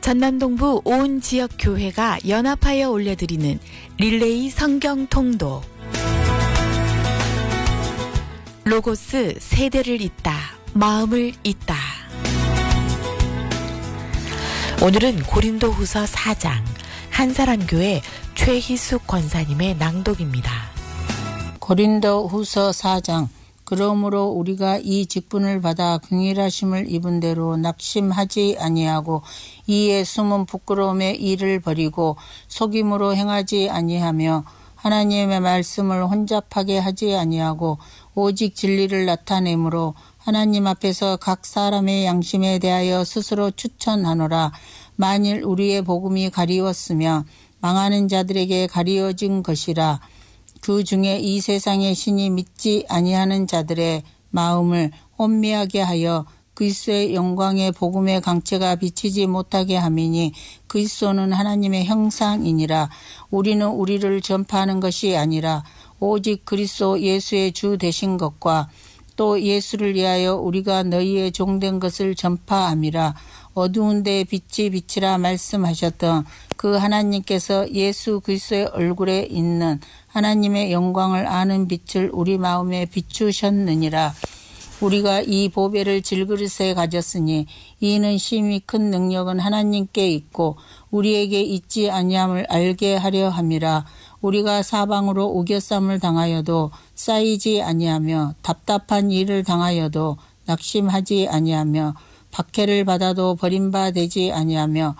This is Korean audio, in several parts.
전남동부 온 지역 교회가 연합하여 올려드리는 릴레이 성경 통독. 로고스 세대를 잇다, 마음을 잇다. 오늘은 고린도후서 4장 한사람교회 최희숙 권사님의 낭독입니다. 고린도후서 4장. 그러므로 우리가 이 직분을 받아 긍휼하심을 입은 대로 낙심하지 아니하고 이에 숨은 부끄러움의 일을 버리고 속임으로 행하지 아니하며 하나님의 말씀을 혼잡하게 하지 아니하고 오직 진리를 나타내므로 하나님 앞에서 각 사람의 양심에 대하여 스스로 추천하노라. 만일 우리의 복음이 가리웠으며 망하는 자들에게 가리워진 것이라. 그 중에 이 세상의 신이 믿지 아니하는 자들의 마음을 혼미하게 하여 그리스도의 영광의 복음의 강체가 비치지 못하게 함이니 그리스도는 하나님의 형상이니라. 우리는 우리를 전파하는 것이 아니라 오직 그리스도 예수의 주 되신 것과 또 예수를 위하여 우리가 너희의 종된 것을 전파함이라. 어두운 데에 빛이 비치라 말씀하셨던 그 하나님께서 예수 그리스도의 얼굴에 있는 하나님의 영광을 아는 빛을 우리 마음에 비추셨느니라. 우리가 이 보배를 질그릇에 가졌으니 이는 심히 큰 능력은 하나님께 있고 우리에게 있지 아니함을 알게 하려 함이라. 우리가 사방으로 우겨쌈을 당하여도 쌓이지 아니하며 답답한 일을 당하여도 낙심하지 아니하며 박해를 받아도 버림받지 아니하며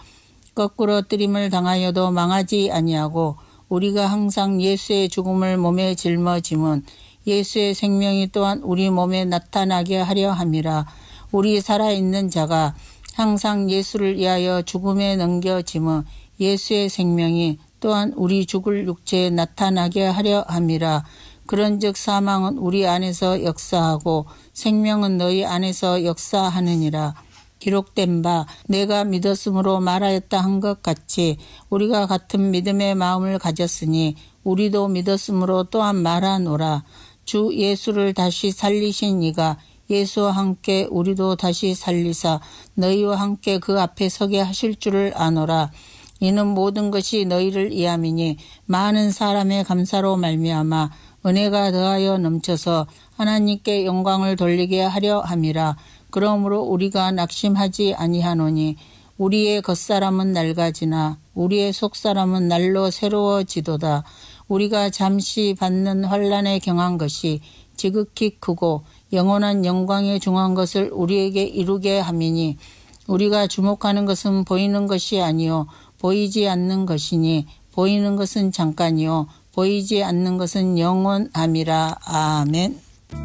거꾸로 뜨림을 당하여도 망하지 아니하고 우리가 항상 예수의 죽음을 몸에 짊어짐은 예수의 생명이 또한 우리 몸에 나타나게 하려 함이라. 우리 살아있는 자가 항상 예수를 위하여 죽음에 넘겨짐은 예수의 생명이 또한 우리 죽을 육체에 나타나게 하려 함이라. 그런즉 사망은 우리 안에서 역사하고 생명은 너희 안에서 역사하느니라. 기록된 바 내가 믿었으므로 말하였다 한 것 같이 우리가 같은 믿음의 마음을 가졌으니 우리도 믿었으므로 또한 말하노라. 주 예수를 다시 살리신 이가 예수와 함께 우리도 다시 살리사 너희와 함께 그 앞에 서게 하실 줄을 아노라. 이는 모든 것이 너희를 위함이니 많은 사람의 감사로 말미암아 은혜가 더하여 넘쳐서 하나님께 영광을 돌리게 하려 함이라. 그러므로 우리가 낙심하지 아니하노니 우리의 겉사람은 낡아지나 우리의 속사람은 날로 새로워지도다. 우리가 잠시 받는 환난에 경한 것이 지극히 크고 영원한 영광에 중한 것을 우리에게 이루게 함이니 우리가 주목하는 것은 보이는 것이 아니요 보이지 않는 것이니 보이는 것은 잠깐이요 보이지 않는 것은 영원함이라. 아멘.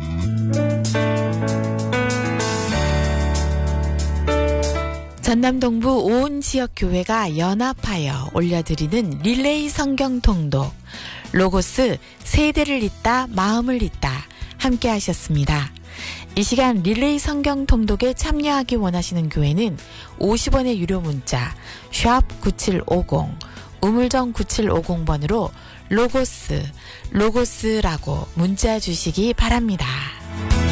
전남동부 온 지역 교회가 연합하여 올려드리는 릴레이 성경 통독. 로고스 세대를 잇다, 마음을 잇다. 함께 하셨습니다. 이 시간 릴레이 성경 통독에 참여하기 원하시는 교회는 50원의 유료 문자 샵 9750 우물정 9750번으로 로고스라고 문자 주시기 바랍니다.